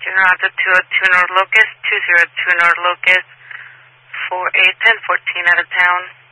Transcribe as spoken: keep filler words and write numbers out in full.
General Alta two oh two North Locust, two oh two North Locust, for a ten fourteen out of town.